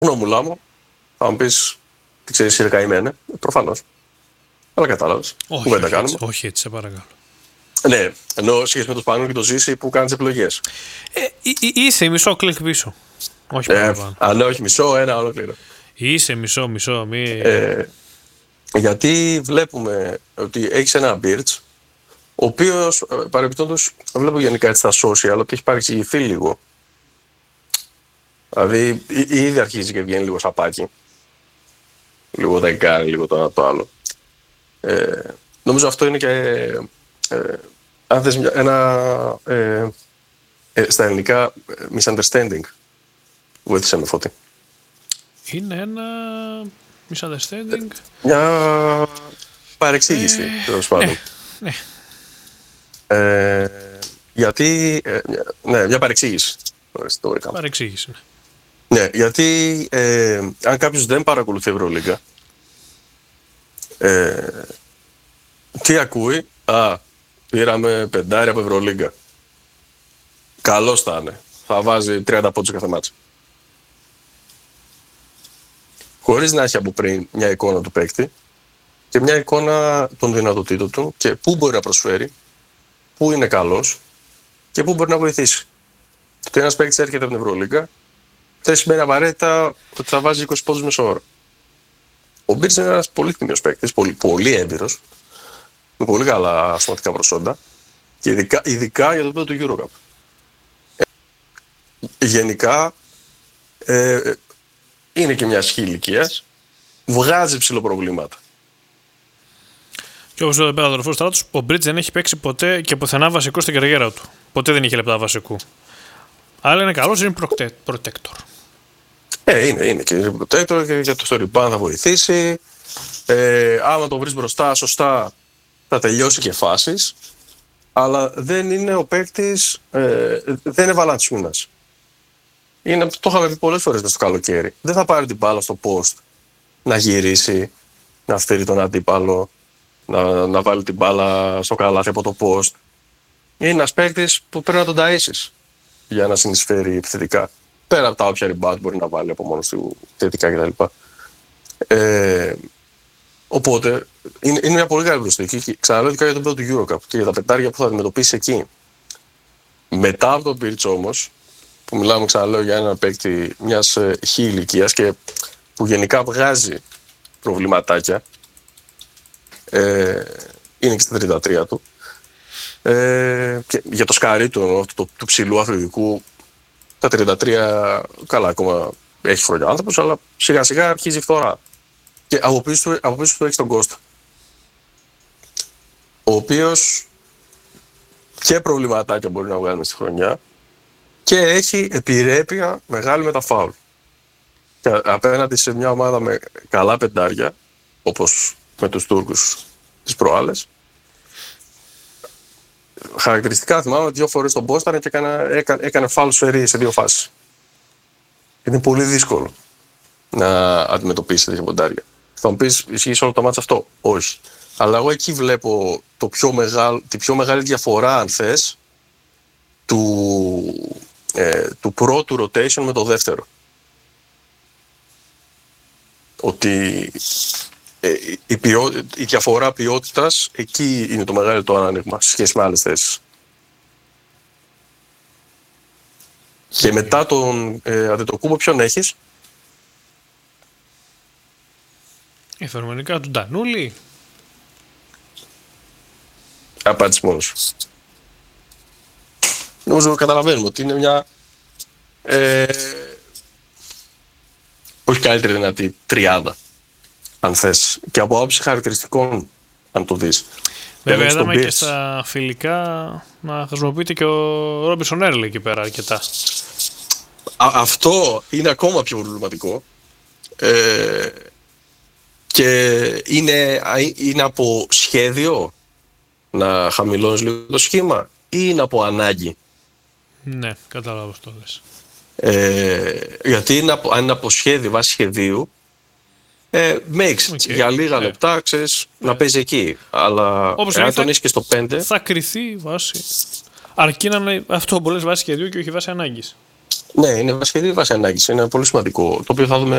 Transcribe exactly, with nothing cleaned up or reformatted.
γνώμουλά μου, θα μου πεις, τι ξέρεις, είναι καημένε. Προφανώς. Αλλά κατάλαβες. Όχι, Κουβέντα όχι, κάνουμε. έτσι, όχι έτσι, σε παρακαλώ. Ναι, ενώ σχέση με τον Σπανούλη και τον Ζήση που κάνεις επιλογές. Ε, εί- εί- είσαι μισό κλικ πίσω. Όχι Ε, παραπάνω. αν ναι, όχι μισό, ένα ολόκληρο. Είσαι μισό, μισό. Μη... Ε, γιατί βλέπουμε ότι έχεις ένα Birch, ο οποίος παρεμπιπτόντως βλέπω γενικά έτσι στα social ότι έχει παρεξηγηθεί λίγο. Δηλαδή ή- ήδη αρχίζει και βγαίνει λίγο σαπάκι. Λίγο δεκάρι, λίγο το ένα το άλλο. Ε, νομίζω αυτό είναι και ε, αν θες μια- ένα ε, ε, στα ελληνικά ε, misunderstanding. Βοήθησε με, Φώτη. Είναι ένα misunderstanding. Μια παρεξήγηση, τέλος πάντων. Ναι. Ε, γιατί. Ε, μια- ναι, μια παρεξήγηση. Ορίστε, το βρήκα. Παρεξήγηση. Ναι, γιατί ε, αν κάποιος δεν παρακολουθεί Ευρωλίγκα, ε, τι ακούει, α, πήραμε πεντάρι από Ευρωλίγκα. Καλώς θα είναι. Θα βάζει τριάντα πόντους κάθε μάτς. Χωρίς να έχει από πριν μια εικόνα του παίκτη και μια εικόνα των δυνατοτήτων του και πού μπορεί να προσφέρει, πού είναι καλός και πού μπορεί να βοηθήσει. Το ότι ένας παίκτης έρχεται από την Ευρωλίγκα δεν σημαίνει απαραίτητα ότι θα βάζει είκοσι πόντους μέσω όρο. Ο Μπίρτς είναι ένας πολύ τιμιος παίκτης, πολύ, πολύ έμπειρος, με πολύ καλά αστματικά προσόντα και ειδικά, ειδικά για το επίπεδο του EuroCup. Ε, γενικά ε, είναι και μια σχή ηλικίας, βγάζει ψηλοπροβλήματα. Και όπως είπε ο αδερφός Στράτος, ο Μπρίτζ δεν έχει παίξει ποτέ και πουθενά βασικό στην καριέρα του. Ποτέ δεν είχε λεπτά βασικού. Αλλά είναι καλός, είναι protector. Ε, είναι, είναι και είναι protector και για το στο rebound θα βοηθήσει. Ε, άμα το βρεις μπροστά σωστά θα τελειώσει και φάσεις. Αλλά δεν είναι ο παίκτης, ε, δεν είναι βαλαντσιούνας. Είναι, το είχαμε πει πολλές φορές μες στο καλοκαίρι. Δεν θα πάρει την μπάλα στο post να γυρίσει, να φέρει τον αντίπαλο, να, να βάλει την μπάλα στο καλάθι από το post. Είναι ένας παίκτης που πρέπει να τον ταΐσεις για να συνεισφέρει επιθετικά. Πέρα από τα όποια rebound μπορεί να βάλει από μόνος του θετικά κτλ. Ε, οπότε είναι, είναι μια πολύ καλή προσθήκη και ξαναλέω για το επίπεδο του EuroCup και για τα πεντάρια που θα αντιμετωπίσει εκεί. Μετά από τον Birch όμως, που μιλάμε ξαναλέω για έναν παίκτη μιας ε, χι ηλικίας και που γενικά βγάζει προβληματάκια, ε, είναι και στα τριάντα τρία του. Ε, και για το σκαρί του, του, του ψηλού αθλητικού, τα τριάντα τρία καλά ακόμα έχει χρόνια άνθρωπος, αλλά σιγά σιγά αρχίζει η φθορά. Και από πίσω, από πίσω του έχει τον Κώστα, ο οποίος και προβληματάκια μπορεί να βγάλει μες στη χρονιά και έχει επιρρέπεια μεγάλη με τα φάουλ. Και απέναντι σε μια ομάδα με καλά πεντάρια, όπως με τους Τούρκους τις προάλλες, χαρακτηριστικά θυμάμαι ότι δύο φορές τον Μπόστανε και έκανε, έκανε, έκανε φάουλ σφαιρί σε δύο φάσεις. Είναι πολύ δύσκολο να αντιμετωπίσει τέτοια ποντάρια. Θα μου πεις, ισχύει σε όλο το μάτς αυτό? Όχι. Αλλά εγώ εκεί βλέπω το πιο μεγάλο, τη πιο μεγάλη διαφορά, αν θες, του, ε, του πρώτου rotation με το δεύτερο. Ότι ε, η, ποιό, η διαφορά ποιότητας εκεί είναι το μεγάλο το άνοιγμα σε σχέση με άλλες θέσεις. Και μετά τον ε, Αντετοκούμπο ποιον έχεις? Ε, φαινομενικά του Ντανούλη. Απάντηση μόνος. Νομίζω καταλαβαίνουμε ότι είναι μια ε, όχι καλύτερη δυνατή τριάδα, αν θες, και από άποψη χαρακτηριστικών, αν το δεις. Βέβαια είδαμε και στα φιλικά να χρησιμοποιείται και ο Ρόμπινσον Έρλι εκεί πέρα αρκετά. Α, αυτό είναι ακόμα πιο προβληματικό ε, και είναι, είναι από σχέδιο να χαμηλώνεις λίγο το σχήμα ή είναι από ανάγκη? Ναι, κατάλαβα πώς το λες. Ε, γιατί είναι από, αν είναι από σχέδιο, βάση σχεδίου, ε, makes okay. Για λίγα yeah. λεπτά, ξέρεις, yeah. να παίζει εκεί. Αλλά όπως εάν θα, τον είσαι και στο πέντε... Θα κριθεί βάση. Αρκεί να είναι αυτό πολλές βάσεις σχεδίου και όχι βάση ανάγκης. Ναι, είναι βασική βάση ανάγκης. Είναι πολύ σημαντικό. Το οποίο θα δούμε